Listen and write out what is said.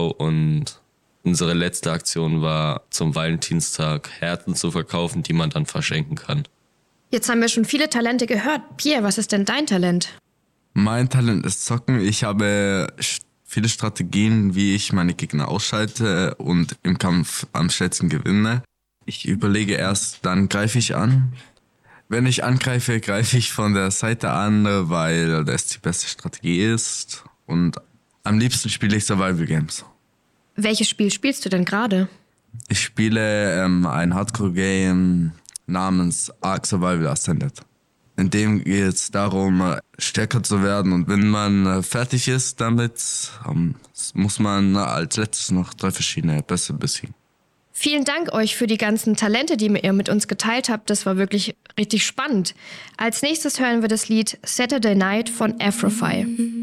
Show und unsere letzte Aktion war, zum Valentinstag Herzen zu verkaufen, die man dann verschenken kann. Jetzt haben wir schon viele Talente gehört. Pierre, was ist denn dein Talent? Mein Talent ist Zocken. Ich habe viele Strategien, wie ich meine Gegner ausschalte und im Kampf am schnellsten gewinne. Ich überlege erst, dann greife ich an. Wenn ich angreife, greife ich von der Seite an, weil das die beste Strategie ist. Und am liebsten spiele ich Survival Games. Welches Spiel spielst du denn gerade? Ich spiele ein Hardcore-Game namens Ark Survival Ascended. In dem geht es darum, stärker zu werden. Und wenn man fertig ist damit, muss man als letztes noch 3 verschiedene Bässe besiegen. Vielen Dank euch für die ganzen Talente, die ihr mit uns geteilt habt. Das war wirklich richtig spannend. Als nächstes hören wir das Lied Saturday Night von Afrophi.